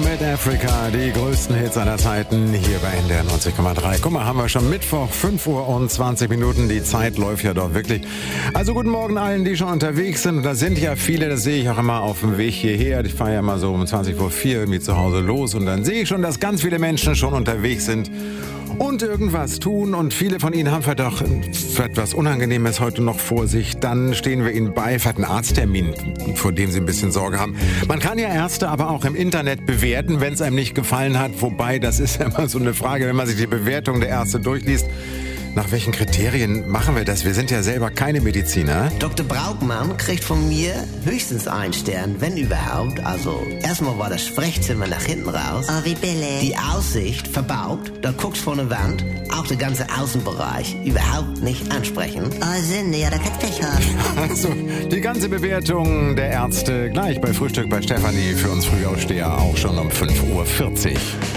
mit Africa, die größten Hits aller Zeiten hier bei NDR 90,3. Guck mal, haben wir schon Mittwoch, 5 Uhr und 20 Minuten. Die Zeit läuft ja doch wirklich. Also guten Morgen allen, die schon unterwegs sind. Und da sind ja viele, das sehe ich auch immer auf dem Weg hierher. Ich fahre ja immer so um 20:04 Uhr irgendwie zu Hause los. Und dann sehe ich schon, dass ganz viele Menschen schon unterwegs sind und irgendwas tun. Und viele von ihnen haben vielleicht auch etwas Unangenehmes heute noch vor sich. Dann stehen wir ihnen bei, vielleicht einen Arzttermin, vor dem sie ein bisschen Sorge haben. Man kann ja Ärzte aber auch im Internet bewerten, wenn es einem nicht gefallen hat. Wobei, das ist ja immer so eine Frage, wenn man sich die Bewertung der Ärzte durchliest. Nach welchen Kriterien machen wir das? Wir sind ja selber keine Mediziner. Dr. Braukmann kriegt von mir höchstens 1 Stern, wenn überhaupt. Also, erstmal war das Sprechzimmer nach hinten raus. Oh, wie billig. Die Aussicht verbaut, da guckst vor eine Wand. Auch der ganze Außenbereich überhaupt nicht ansprechend. Oh, Sünde, ja, da kannst du Pech haben. Also, die ganze Bewertung der Ärzte gleich bei Frühstück bei Stefanie für uns Frühaufsteher auch schon um 5:40 Uhr.